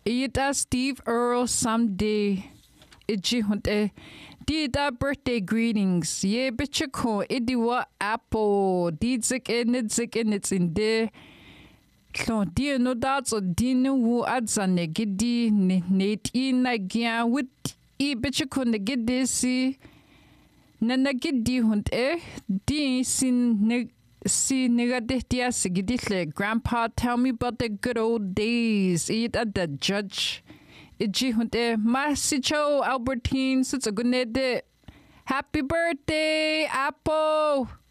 Ita Steve Earl someday. Iji hunte. Dida birthday greetings. Ye bichako idiwa apple. Didzik in it's in there. So dear no doubts or dinner woo adzane giddy nate in again with e bichako negidisi. Nana giddy hunt di sin si negadia sigidisle. Grandpa tell me about the good old days. Eat at the judge. Iji hunte Masicho Albertine such a good day. Happy birthday, Apple!